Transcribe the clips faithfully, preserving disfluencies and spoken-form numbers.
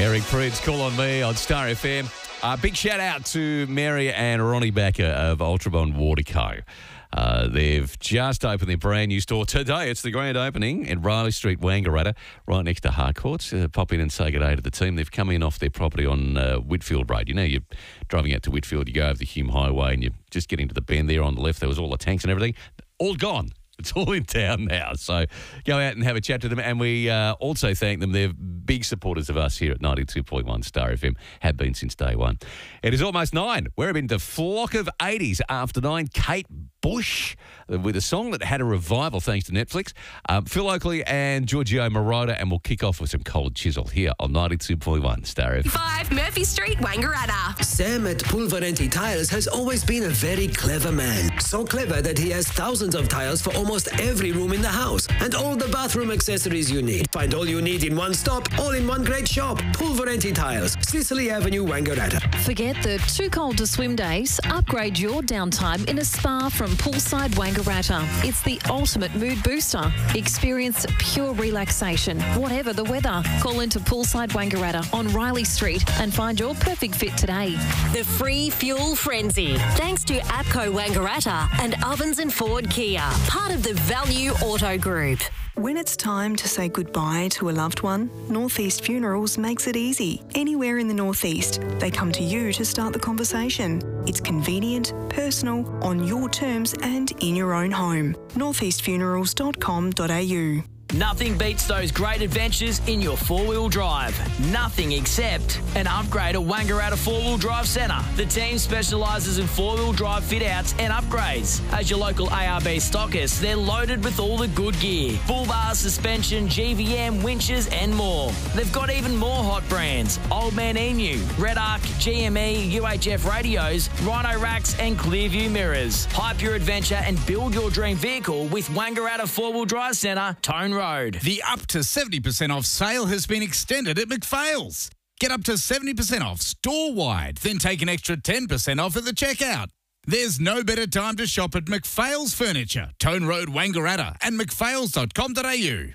Eric Prince, Call on Me on Star F M. Uh, big shout out to Mary and Ronnie Backer of Ultrabond Water Co. Uh, they've just opened their brand new store today. It's the grand opening in Riley Street, Wangaratta, right next to Harcourts. Uh, pop in and say good day to the team. They've come in off their property on uh, Whitfield Road. You know, you're driving out to Whitfield, you go over the Hume Highway and you're just getting to the bend there on the left. There was all the tanks and everything. All gone. It's all in town now. So go out and have a chat to them. And we uh, also thank them. They're big supporters of us here at ninety-two point one Star F M. Have been since day one. It is almost nine. We're into Flock of eighties after nine. Kate Bush with a song that had a revival thanks to Netflix. Um, Phil Oakley and Giorgio Moroder. And we'll kick off with some Cold Chisel here on ninety-two point one Star F M. five Murphy Street, Wangaratta. Sam at Pulverenti Tiles has always been a very clever man. So clever that he has thousands of tiles for almost every room in the house and all the bathroom accessories you need. Find all you need in one stop, all in one great shop. Pulverenti Tiles, Sicily Avenue, Wangaratta. Forget the too cold to swim days. Upgrade your downtime in a spa from Poolside Wangaratta. It's the ultimate mood booster. Experience pure relaxation, whatever the weather. Call into Poolside Wangaratta on Riley Street and find your perfect fit today. The Free Fuel Frenzy. Thanks to APCO Wangaratta and Ovens and Ford Kia. Part of the Value Auto Group. When it's time to say goodbye to a loved one, Northeast Funerals makes it easy. Anywhere in the Northeast, they come to you to start the conversation. It's convenient, personal, on your terms and in your own home. northeast funerals dot com dot a u. Nothing beats those great adventures in your four-wheel drive. Nothing except an upgrade at Wangaratta Four-Wheel Drive Centre. The team specialises in four-wheel drive fit-outs and upgrades. As your local A R B stockist, they're loaded with all the good gear. Bull bar, suspension, G V M, winches and more. They've got even more hot brands. Old Man Emu, Red Arc, G M E, U H F radios, Rhino racks and Clearview mirrors. Hype your adventure and build your dream vehicle with Wangaratta Four-Wheel Drive Centre, Tone Road. The up to seventy percent off sale has been extended at McPhail's. Get up to seventy percent off store-wide, then take an extra ten percent off at the checkout. There's no better time to shop at McPhail's Furniture, Tone Road, Wangaratta, and mcphails dot com dot a u.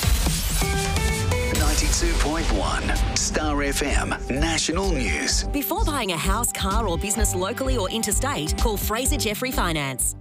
ninety-two point one Star F M National News. Before buying a house, car or business locally or interstate, call Fraser Jeffrey Finance.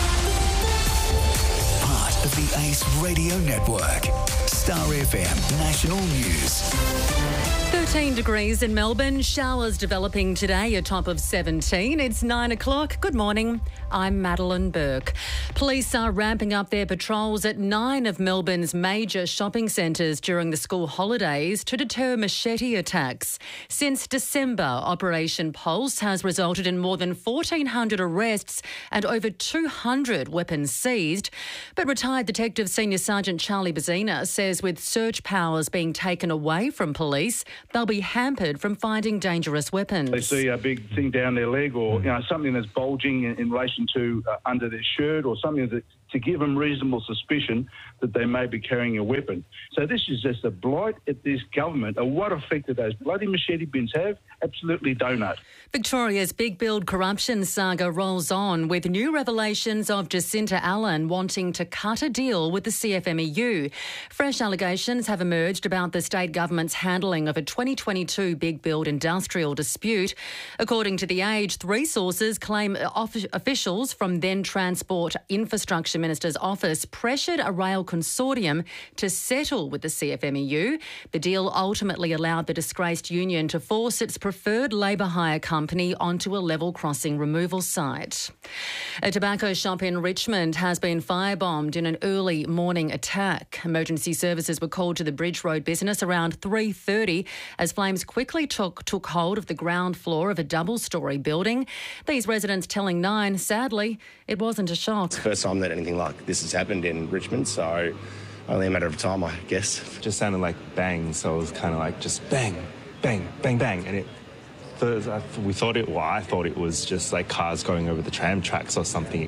Part of the Ace Radio Network. Star F M National News. thirteen degrees in Melbourne. Showers developing today, a top of seventeen. It's nine o'clock. Good morning. I'm Madeline Burke. Police are ramping up their patrols at nine of Melbourne's major shopping centres during the school holidays to deter machete attacks. Since December, Operation Pulse has resulted in more than fourteen hundred arrests and over two hundred weapons seized. But retired Detective Senior Sergeant Charlie Bazzina says with search powers being taken away from police, they'll be hampered from finding dangerous weapons. They see a big thing down their leg or you know something that's bulging in, in relation to uh, under their shirt or something that to give them reasonable suspicion that they may be carrying a weapon. So this is just a blight at this government. And what effect do those bloody machete bins have? Absolutely donut. Victoria's big build corruption saga rolls on with new revelations of Jacinta Allen wanting to cut a deal with the C F M E U. Fresh allegations have emerged about the state government's handling of a twenty twenty-two big build industrial dispute. According to The Age, three sources claim officials from then Transport Infrastructure Minister's office pressured a rail consortium to settle with the C F M E U. The deal ultimately allowed the disgraced union to force its preferred labour hire company onto a level crossing removal site. A tobacco shop in Richmond has been firebombed in an early morning attack. Emergency services were called to the Bridge Road business around three thirty as flames quickly took, took hold of the ground floor of a double-storey building. These residents telling Nine, sadly, it wasn't a shock. It's the first time that anything like this has happened in Richmond, so only a matter of time, I guess. It just sounded like bang, so it was kind of like just bang, bang, bang, bang, and it. We thought it, well, I thought it was just like cars going over the tram tracks or something.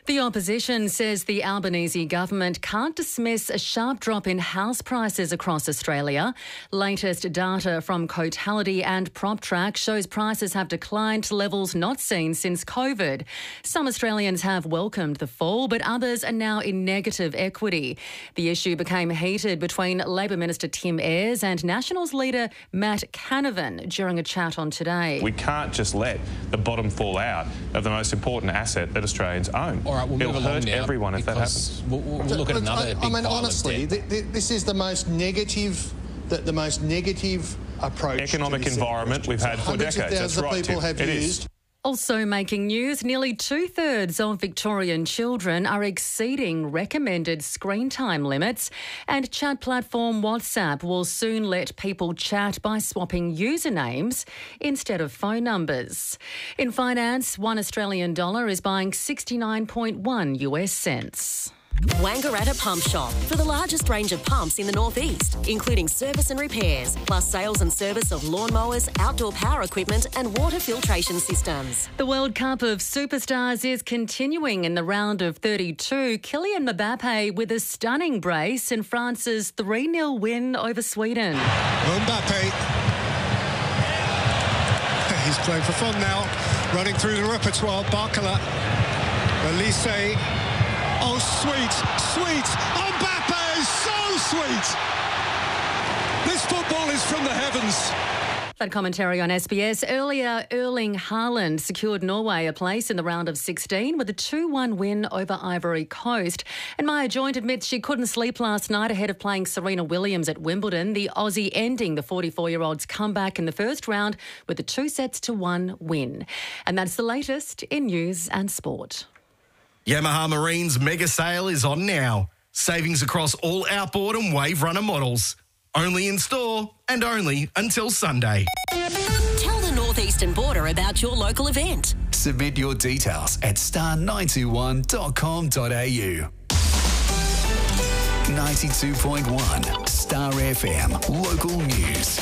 The opposition says the Albanese government can't dismiss a sharp drop in house prices across Australia. Latest data from Cotality and PropTrack shows prices have declined to levels not seen since COVID. Some Australians have welcomed the fall, but others are now in negative equity. The issue became heated between Labor Minister Tim Ayres and Nationals leader Matt Canavan during a chat on Today. We can't just let the bottom fall out of the most important asset that Australians own. All right, we'll It'll move along hurt now everyone if that happens. We'll, we'll, we'll look at another I, big I mean, pile honestly, of debt. th- th- this is the most negative, the, the most negative approach. Economic to this environment we've had for Hundreds decades. Of That's thousands right, of people Tim. have It used. is. Also making news, nearly two-thirds of Victorian children are exceeding recommended screen time limits, and chat platform WhatsApp will soon let people chat by swapping usernames instead of phone numbers. In finance, one Australian dollar is buying sixty-nine point one US cents. Wangaratta Pump Shop, for the largest range of pumps in the northeast, including service and repairs, plus sales and service of lawnmowers, outdoor power equipment and water filtration systems. The World Cup of Superstars is continuing in the round of thirty-two. Kylian Mbappe with a stunning brace in France's three nil win over Sweden. Mbappe, he's playing for fun now, running through the repertoire. Barcola, Elise. Oh, sweet, sweet. Mbappe is so sweet. This football is from the heavens. That commentary on S B S. Earlier, Erling Haaland secured Norway a place in the round of sixteen with a two one win over Ivory Coast. And Maya Joint admits she couldn't sleep last night ahead of playing Serena Williams at Wimbledon. The Aussie ending the forty-four-year-old's comeback in the first round with a two sets to one win. And that's the latest in news and sport. Yamaha Marine's mega sale is on now. Savings across all outboard and wave runner models. Only in store and only until Sunday. Tell the Northeastern Border about your local event. Submit your details at star nine two one dot com dot a u. ninety-two point one Star F M Local News.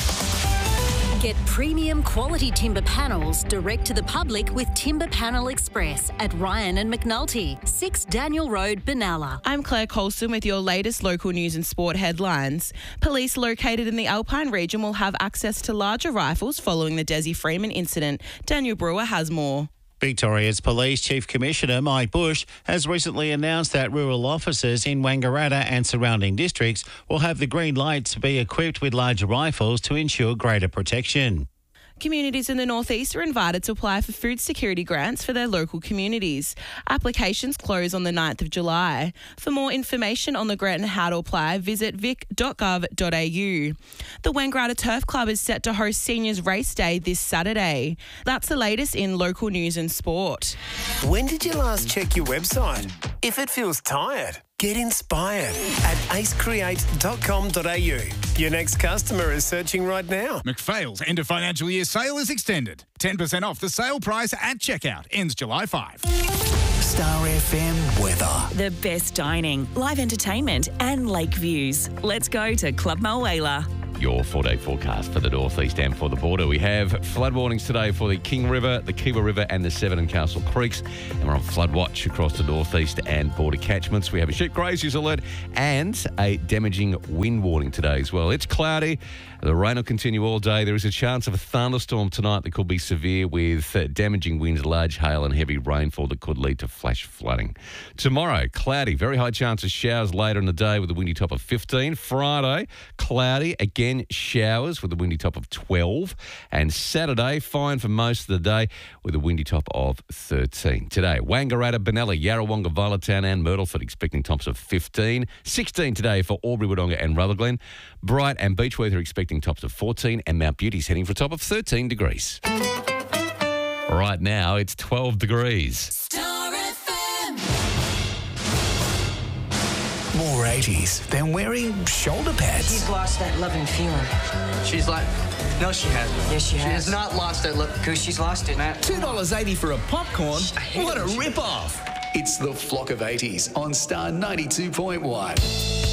Get premium quality timber panels direct to the public with Timber Panel Express at Ryan and McNulty, six Daniel Road, Benalla. I'm Claire Colson with your latest local news and sport headlines. Police located in the Alpine region will have access to larger rifles following the Desi Freeman incident. Daniel Brewer has more. Victoria's Police Chief Commissioner Mike Bush has recently announced that rural officers in Wangaratta and surrounding districts will have the green light to be equipped with larger rifles to ensure greater protection. Communities in the northeast are invited to apply for food security grants for their local communities. Applications close on the ninth of July. For more information on the grant and how to apply, visit vic dot gov dot a u. The Wangaratta Turf Club is set to host Seniors Race Day this Saturday. That's the latest in local news and sport. When did you last check your website? If it feels tired, get inspired at ace create dot com dot a u. Your next customer is searching right now. McPhail's end of financial year sale is extended. ten percent off the sale price at checkout. Ends July fifth. Star F M weather. The best dining, live entertainment and lake views. Let's go to Club Mulwala. Your four-day forecast for the northeast and for the border. We have flood warnings today for the King River, the Kiva River and the Severn and Castle Creeks. And we're on flood watch across the northeast and border catchments. We have a sheep graziers alert and a damaging wind warning today as well. It's cloudy. The rain will continue all day. There is a chance of a thunderstorm tonight that could be severe with uh, damaging winds, large hail and heavy rainfall that could lead to flash flooding. Tomorrow, cloudy. Very high chance of showers later in the day with a windy top of fifteen. Friday, cloudy. Again, showers with a windy top of twelve. And Saturday, fine for most of the day with a windy top of thirteen. Today, Wangaratta, Benalla, Yarrawonga, Violetown and Myrtleford expecting tops of fifteen. sixteen today for Albury, Wodonga and Rutherglen. Bright and Beechworth are expecting tops of fourteen and Mount Beauty's heading for a top of thirteen degrees. Right now, it's twelve degrees. Star F M. More eighties than wearing shoulder pads. She's lost that loving feeling. She's like, no, she hasn't. Yes, she has. She has not lost that love. Because she's lost it, Matt. two dollars eighty for a popcorn? What a rip-off. It's the Flock of eighties on Star ninety-two point one.